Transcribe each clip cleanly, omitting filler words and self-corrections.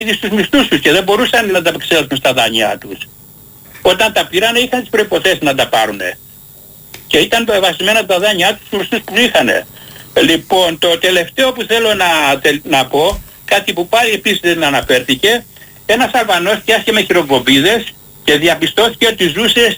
ήδη στους μισθούς τους και δεν μπορούσαν να ανταπεξέλθουν στα δάνειά τους. Όταν τα πήρανε είχαν τις προϋποθέσεις να τα πάρουνε. Και ήταν βασισμένα τα δάνειά τους στους μισθούς που είχανε. Λοιπόν, το τελευταίο που θέλω να πω, κάτι που πάλι επίσης δεν αναφέρθηκε, ένας Αλβανός πιάστηκε με χειροβομβίδες και διαπιστώθηκε ότι ζούσε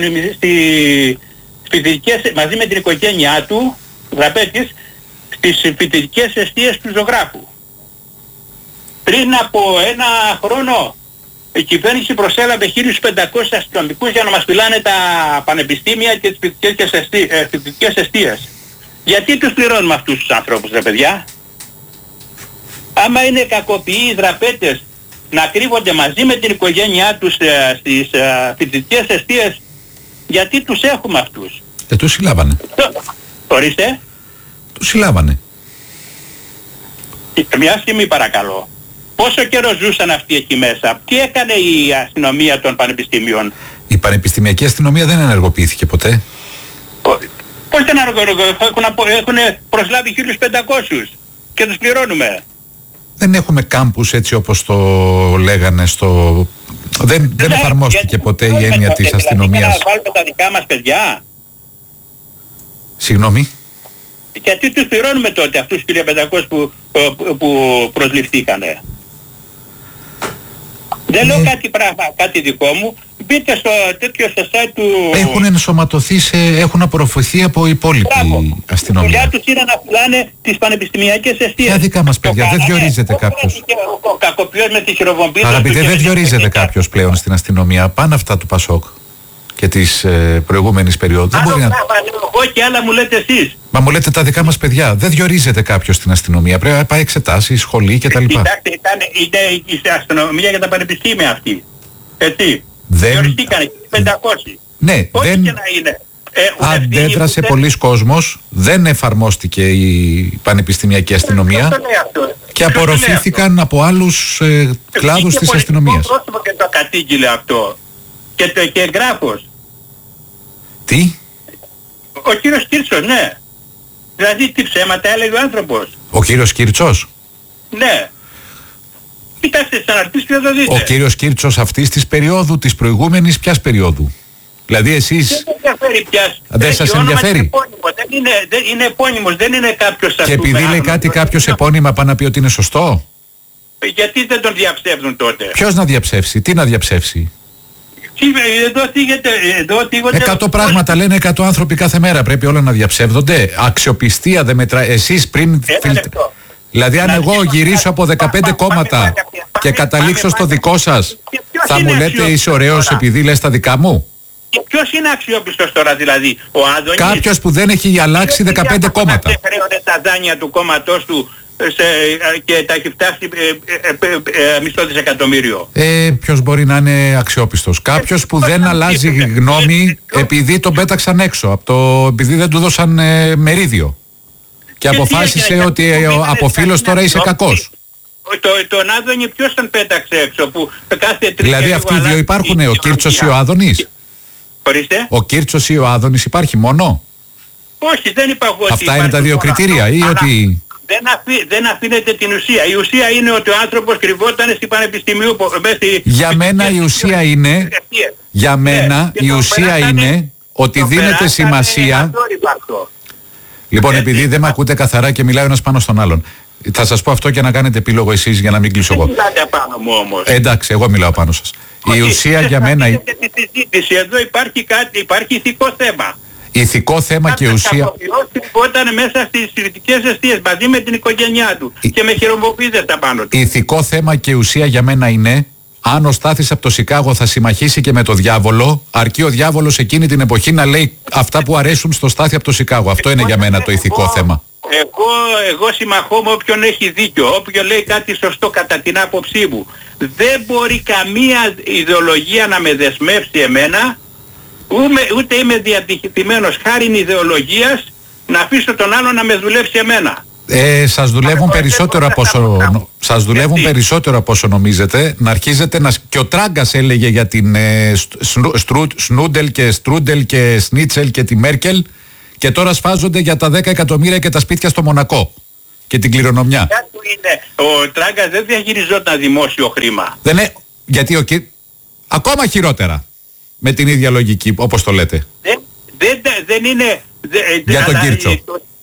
μαζί με την οικογένειά του, δραπέτης, στις φοιτητικές εστίες του ζωγράφου. Πριν από ένα χρόνο η κυβέρνηση προσέλαβε 1.500 αστυνομικούς για να μας φυλάνε τα πανεπιστήμια και τις φοιτητικές εστίες. Γιατί τους πληρώνουμε αυτούς τους ανθρώπους, ρε παιδιά? Άμα είναι κακοποιοί οι δραπέτες να κρύβονται μαζί με την οικογένειά τους στις φοιτητικές εστίες, γιατί τους έχουμε αυτούς? Τους συλλάβανε. Ορίστε. Τους συλλάβανε. Μια στιγμή παρακαλώ. Πόσο καιρό ζούσαν αυτοί εκεί μέσα? Τι έκανε η αστυνομία των πανεπιστήμιων? Η πανεπιστημιακή αστυνομία δεν ενεργοποιήθηκε ποτέ. Πώς δεν ενεργοποιήθηκε? Έχουν προσλάβει 1.500 και τους πληρώνουμε. Δεν έχουμε κάμπους έτσι όπως το λέγανε Δεν εφαρμόστηκε ποτέ η έννοια της αστυνομίας. Να βάλουμε τα δικά μας παιδιά. Συγγνώμη. Γιατί τους πληρώνουμε τότε αυτούς τους 1.500 που προσληφθήκανε? Δεν λέω κάτι δικό μου. Μπείτε στο τέτοιο site του... Έχουν ενσωματωθεί έχουν απορροφηθεί από υπόλοιπη αστυνομία. Η δουλειά τους είναι να φυλάνε τις πανεπιστημιακές εστίες. Για δικά μας παιδιά, δεν διορίζεται κάποιος. Ο κακοποιός με τις χειροβομβίδες. Αγαπητέ, δεν διορίζεται κάποιος πλέον στην αστυνομία. Πάνε αυτά του Πασόκ και της προηγούμενης περίοδου. Δεν μπορεί να... Εγώ και άλλα μου λέτε εσείς. Μα μου λέτε τα δικά μας παιδιά. Δεν διορίζεται κάποιος στην αστυνομία. Πρέπει να πάει εξετάσεις, σχολή κτλ. Κοιτάξτε, είναι η αστυνομία για τα πανεπιστήμια αυτή. Έτσι. Δεν... Διοριστήκανε 500. Ναι, όχι δεν... και να είναι. Αντέδρασε πολλοί κόσμος, δεν εφαρμόστηκε η πανεπιστημιακή αστυνομία και απορροφήθηκαν από άλλους κλάδους της αστυνομίας. Πρόσωπο και το κατήγγειλε αυτό. Και εγγράφος. Τι? Ο κύριος Κίρτσος, ναι. Δηλαδή τι ψέματα έλεγε ο άνθρωπος. Ο κύριος Κίρτσος? Ναι. Κοιτάξτε τις αναρτήσεις και θα το δείτε. Ο κύριος Κίρτσος αυτής της περίοδου, της προηγούμενης ποιας περίοδου? Δηλαδή εσείς... Δεν ενδιαφέρει πια. Δεν σας ενδιαφέρει? Είναι επώνυμος, δεν είναι κάποιος... Και επειδή λέει κάτι κάποιος επώνυμα πάει να πει ότι είναι σωστό? Γιατί δεν τον διαψεύδουν τότε? Ποιος να διαψεύσει, τι να διαψεύσει? Εδώ θίγονται... 100 πράγματα λένε 100 άνθρωποι κάθε μέρα, πρέπει όλα να διαψεύδονται. Αξιοπιστία δεν μετράει. Εσείς πριν... Δηλαδή αν εγώ γυρίσω από 15 κόμματα και καταλήξω στο δικό σας, θα μου λέτε είσαι ωραίος επειδή λες τα δικά μου? Και ποιος είναι αξιόπιστος τώρα δηλαδή? Ο Άδωνης? Κάποιος που δεν έχει αλλάξει 15 κόμματα. Δεν χρέωνε τα δάνεια του κόμματός του και τα έχει φτάσει μισό δισεκατομμύριο. Ποιος μπορεί να είναι αξιόπιστος? Κάποιος που δεν αλλάζει γνώμη επειδή τον πέταξαν έξω, επειδή δεν του δώσαν μερίδιο. Και αποφάσισε ότι από φίλος τώρα είσαι κακός. Τον Άδωνη ποιος τον πέταξε έξω? Που κάθε δηλαδή αυτοί οι δύο υπάρχουν, ο Κίρτσος ή ο Άδωνης? Ορίστε. Ο Κίρτσος ή ο Άδωνης υπάρχει μόνο? Όχι, δεν είπα εγώ. Αυτά είναι τα δύο κριτήρια ή ότι... Δεν αφήνεται την ουσία. Η ουσία είναι ότι ο άνθρωπος κρυβόταν στην Πανεπιστημίου. Για μένα η ουσία είναι... Για μένα η ουσία είναι ότι δίνεται σημασία... Λοιπόν, επειδή δεν με ακούτε καθαρά και μιλάει ένας πάνω στον άλλον, θα σας πω αυτό και να κάνετε επίλογο εσείς για να μην κλείσω εγώ. Μιλάτε πάνω μου όμως. Εντάξει, εγώ μιλάω πάνω σας. Η ουσία για μένα... Εδώ υπάρχει ηθικό θέμα. Ηθικό θέμα και ουσία... Όταν μέσα στις φοιτητικές εστίες μαζί με την οικογένειά του και με χειροβομβίδες τα πάνω του. Ηθικό θέμα και ουσία για μένα είναι αν ο Στάθης από το Σικάγο θα συμμαχίσει και με το διάβολο, αρκεί ο διάβολος εκείνη την εποχή να λέει αυτά που αρέσουν στο Στάθη από το Σικάγο. Αυτό είναι για μένα το ηθικό θέμα. Εγώ συμμαχώ με όποιον έχει δίκιο, όποιον λέει κάτι σωστό κατά την άποψή μου. Δεν μπορεί καμία ιδεολογία να με δεσμεύσει εμένα, ούτε είμαι διατυχημένος χάριν ιδεολογίας να αφήσω τον άλλο να με δουλεύσει εμένα. Σας δουλεύουν περισσότερο από όσο νομίζετε. Να αρχίζετε να... Και ο Τράγκας έλεγε για την Σνούντελ και Στρούντελ και Σνίτσελ και τη Μέρκελ και τώρα σφάζονται για τα 10 εκατομμύρια και τα σπίτια στο Μονακό. και την κληρονομιά. Ο Τράγκας δεν διαχειριζόταν δημόσιο χρήμα. Γιατί ακόμα χειρότερα. Με την ίδια λογική, όπως το λέτε. Δεν είναι... Για τον Κίρτσο.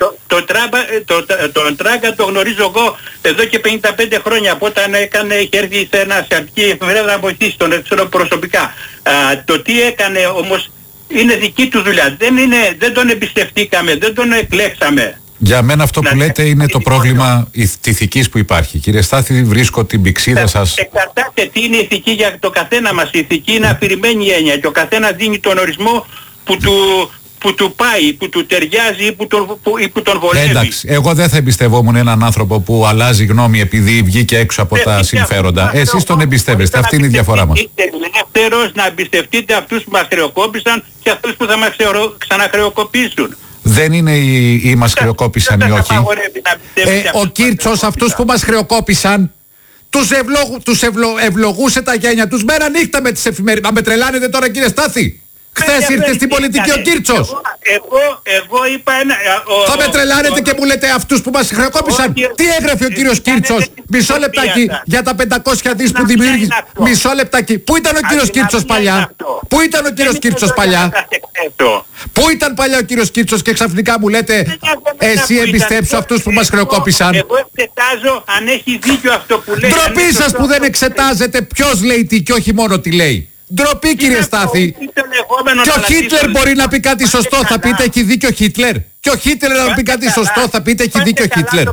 Τον Τράγκα το γνωρίζω εγώ εδώ και 55 χρόνια, από όταν είχε έρθει σε ένα αρχική εφημερίδα να βοηθήσει, τον ξέρω προσωπικά. Το τι έκανε όμως είναι δική του δουλειά. Δεν τον εμπιστευτήκαμε, δεν τον εκλέξαμε. Για μένα αυτό που λέτε είναι το πρόβλημα ηθικής που υπάρχει. Κύριε Στάθη, βρίσκω την πηξίδα σας. Εξαρτάται τι είναι ηθική για το καθένα μας. Η ηθική είναι αφηρημένη έννοια και ο καθένας δίνει τον ορισμό που του πάει, που του ταιριάζει ή που τον βολεύει. Εντάξει, εγώ δεν θα εμπιστευόμουν έναν άνθρωπο που αλλάζει γνώμη επειδή βγήκε έξω από τα συμφέροντα. Εσείς τον εμπιστεύεστε, αυτή είναι η διαφορά μας. Είστε ελεύθερος να εμπιστευτείτε αυτούς που μας χρεοκόπησαν και αυτούς που θα μας ξαναχρεοκοπήσουν. Δεν είναι ή μας χρεοκόπησαν ή όχι. Ο Κίρτσος αυτούς που μας χρεοκόπησαν τους ευλογούσε τα γένια τους μέρα νύχτα με τις εφημερίδες. Μα με τρελάνετε τώρα, κύριε Στάθη? Χθες ήρθε στην πολιτική ο Κίρτσος. Εγώ είπα ένα... Θα με τρελάνετε και μου λέτε αυτούς που μας χρεοκόπησαν. Τι έγραφε ο κύριος Κίρτσος? Μισό λεπτάκι για τα 500 δις που δημιούργησε. Μισό λεπτάκι. Πού ήταν ο κύριος Κίρτσος παλιά? Πού ήταν ο κύριος Κίρτσος παλιά? Πού ήταν παλιά ο κύριος Κίρτσος και ξαφνικά μου λέτε εσύ εμπιστέψου αυτούς που μας χρεοκόπησαν? Εγώ εξετάζω αν έχει δίκιο αυτό που λέει. Ντροπή σας που δεν εξετάζετε ποιος λέει τι και όχι μόνο τι λέει. Ντροπή, κύριε Στάθη. Και ο Χίτλερ μπορεί να πει κάτι σωστό, θα πείτε έχει δίκιο ο Χίτλερ. Και ο Χίτλερ να πει κάτι σωστό, θα πείτε έχει δίκιο ο Χίτλερ.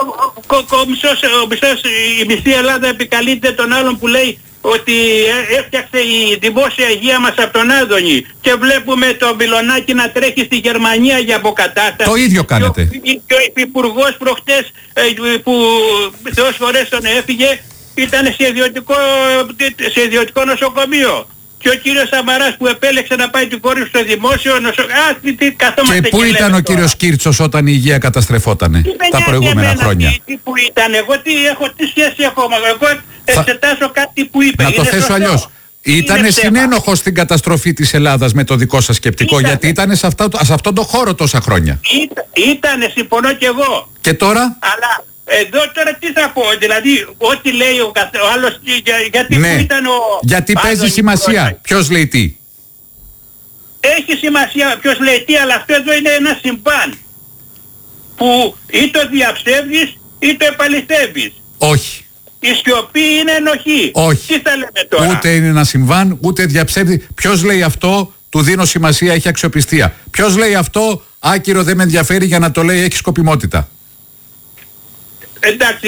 Η μισή Ελλάδα επικαλείται τον άλλον που λέει ότι έφτιαξε η δημόσια υγεία μας από τον Άδωνη και βλέπουμε το Βιλονάκι να τρέχει στη Γερμανία για αποκατάσταση. Το ίδιο κάνετε. Και ο υπουργός προχτές που Θεός φορέσον έφυγε ήταν σε ιδιωτικό νοσοκομείο. Και ο κύριος Σαμαράς που επέλεξε να πάει την κόρη του στο δημόσιο νοσοκομείο. Και πού ήταν ο κύριος Κίρτσος όταν η υγεία καταστρεφότανε τα προηγούμενα χρόνια? Πού ήταν, τι σχέση έχω? Εγώ εξετάσω κάτι που είπε. Να το θέσω αλλιώς. Ήτανε συνένοχος στην καταστροφή της Ελλάδας με το δικό σας σκεπτικό, γιατί ήτανε σε αυτόν τον χώρο τόσα χρόνια. Ήτανε, συμφωνώ κι εγώ. Και τώρα? Αλλά εδώ τώρα τι θα πω, δηλαδή ό,τι λέει ο άλλος, γιατί ναι, που ήταν ο... γιατί παίζει σημασία, ποιος λέει τι. Έχει σημασία ποιος λέει τι, αλλά αυτό εδώ είναι ένα συμβάν που ή το διαψεύδεις ή το επαληθεύεις. Όχι. Η σιωπή είναι ενοχή. Όχι. Τι θα λέμε τώρα? Ούτε είναι ένα συμβάν, ούτε διαψεύδει. Ποιος λέει αυτό, του δίνω σημασία, έχει αξιοπιστία. Ποιος λέει αυτό, άκυρο, δεν με ενδιαφέρει, για να το λέει έχει σκοπιμότητα. Εντάξει,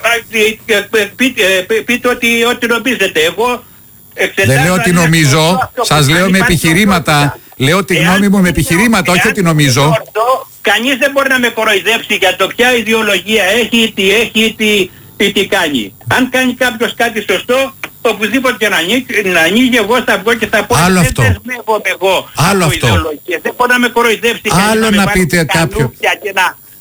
πείτε ό,τι νομίζετε. Εγώ δεν λέω ότι νομίζω, σας λέω με επιχειρήματα. Λέω τη γνώμη μου με επιχειρήματα, όχι ότι νομίζω. Κανείς δεν μπορεί να με κοροϊδέψει για το ποια ιδεολογία έχει, τι έχει, τι κάνει. Αν κάνει κάποιος κάτι σωστό, οπουδήποτε και να ανοίγει, εγώ θα βγω και θα πω δεν δεσμεύομαι εγώ από ιδεολογία. Δεν μπορεί να με κοροϊδέψει άλλο να πείτε κάποιο και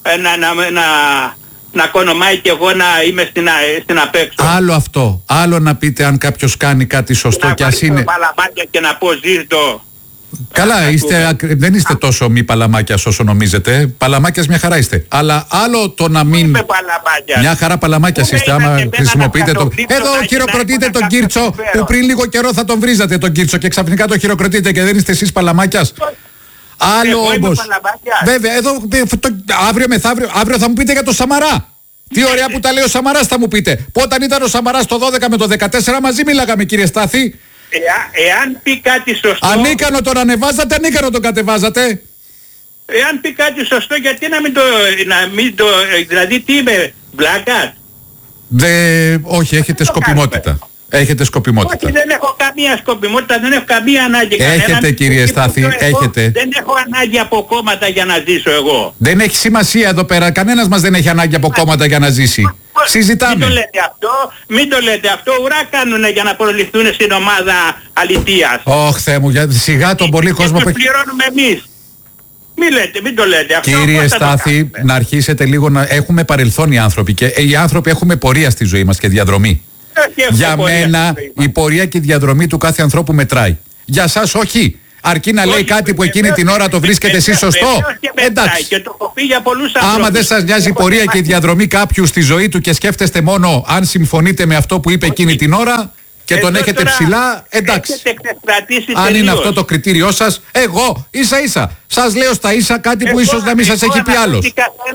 να κονομάει και εγώ να είμαι στην απέξω. Άλλο αυτό. Άλλο να πείτε αν κάποιος κάνει κάτι σωστό και ας είναι... παλαμάκια και να πω ζήτω. Καλά, δεν είστε τόσο μη παλαμάκιας όσο νομίζετε. Παλαμάκιας μια χαρά είστε. Αλλά άλλο το να μην... Μια χαρά παλαμάκιας είστε άμα χρησιμοποιείτε το... Εδώ χειροκροτείτε τον Κίρτσο που πριν λίγο καιρό θα τον βρίζατε τον Κίρτσο και ξαφνικά το χειροκροτείτε και δεν είστε εσείς παλαμάκιας. Άλλο όμως. Βέβαια, εδώ αύριο μεθαύριο, αύριο θα μου πείτε για το Σαμαρά. Τι ωραία που τα λέει ο Σαμαράς, θα μου πείτε. Που όταν ήταν ο Σαμαράς το 12 με το 14 μαζί μιλάγαμε, κύριε Στάθη. Εάν πει κάτι σωστό... Ανίκανο τον ανεβάζατε, ανίκανο τον κατεβάζατε. Εάν πει κάτι σωστό, γιατί να μην το δηλαδή τι είμαι, βλάκα? Όχι, έχετε σκοπιμότητα. Έχετε σκοπιμότητα. Όχι, δεν έχω καμία σκοπιμότητα, δεν έχω καμία ανάγκη. Έχετε, κύριε Στάθη, έχετε. Δεν έχω ανάγκη από κόμματα για να ζήσω εγώ. Δεν έχει σημασία εδώ πέρα, κανένας μας δεν έχει ανάγκη από κόμματα για να ζήσει. Συζητάμε. Μην το λέτε αυτό, ουρά κάνουνε για να προληφθούν στην ομάδα αλητείας. Θεέ μου, σιγά τον πολύ κόσμο που πληρώνουμε εμείς. Μην το λέτε αυτό. Κύριε Στάθη, να αρχίσετε λίγο να... Έχουμε παρελθόν οι άνθρωποι και οι άνθρωποι έχουμε πορεία στη ζωή μας και διαδρομή. Για μένα η πορεία και η διαδρομή του κάθε ανθρώπου μετράει. Για σας όχι. Αρκεί να λέει κάτι που εκείνη την ώρα το βρίσκετε εσείς σωστό. Εντάξει. Και το έχω πει για πολλούς ανθρώπους. Άμα δεν σας νοιάζει η πορεία και η διαδρομή κάποιου στη ζωή του και σκέφτεστε μόνο αν συμφωνείτε με αυτό που είπε εκείνη την ώρα και τον έχετε ψηλά, εντάξει. Αν είναι αυτό το κριτήριό σας, εγώ ίσα ίσα σας λέω στα ίσα κάτι που ίσως να μην σας έχει πει άλλος.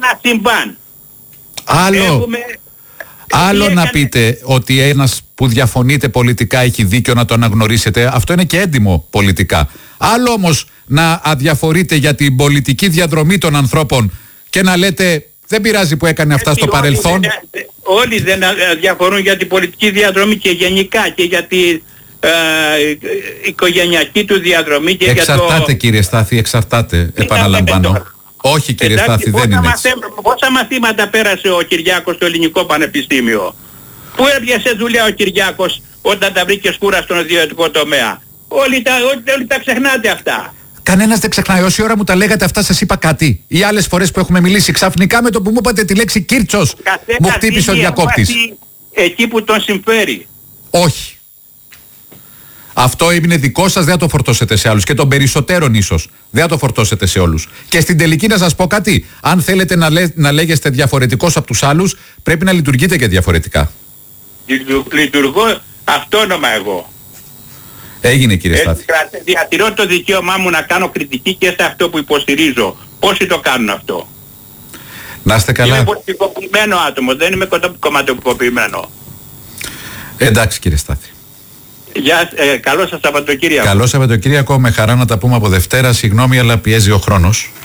Άλλο να πείτε ότι ένας που διαφωνείτε πολιτικά έχει δίκιο να το αναγνωρίσετε, αυτό είναι και έντιμο πολιτικά. Άλλο όμως να αδιαφορείτε για την πολιτική διαδρομή των ανθρώπων και να λέτε δεν πειράζει που έκανε αυτά στο παρελθόν. Όλοι δεν διαφορούν για την πολιτική διαδρομή και γενικά και για την οικογενειακή του διαδρομή και εξαρτάται κύριε Στάθη, εξαρτάται, επαναλαμβάνω. Όχι κύριε Στάθη, δεν είναι έτσι. Πόσα μαθήματα πέρασε ο Κυριάκος στο Ελληνικό Πανεπιστήμιο? Πού έπιασε δουλειά ο Κυριάκος όταν τα βρήκε σκούρα στον ιδιωτικό τομέα? Όλοι τα ξεχνάτε αυτά. Κανένας δεν ξεχνάει. Όση ώρα μου τα λέγατε αυτά σας είπα κάτι. Ή άλλες φορές που έχουμε μιλήσει, ξαφνικά με το που μου είπατε τη λέξη Κίρτσος μου χτύπησε ο διακόπτης. Εκεί που τον συμφέρει. Όχι. Αυτό είναι δικό σας, δεν θα το φορτώσετε σε άλλους. Και των περισσότερων ίσως. Δεν θα το φορτώσετε σε όλους. Και στην τελική να σας πω κάτι. Αν θέλετε να λέγεστε διαφορετικός από τους άλλους, πρέπει να λειτουργείτε και διαφορετικά. Λειτουργώ αυτόνομα εγώ. Έγινε κύριε Στάθη. Διατηρώ το δικαίωμά μου να κάνω κριτική και σε αυτό που υποστηρίζω. Πόσοι το κάνουν αυτό? Να είστε καλά. Είμαι πολιτικοποιημένο άτομο, δεν είμαι κομματικοποιημένο. Εντάξει κύριε Στάθη. Καλό σας Σαββατοκύριακο. Καλό Σαββατοκύριακο, με χαρά να τα πούμε από Δευτέρα. Συγγνώμη αλλά πιέζει ο χρόνος.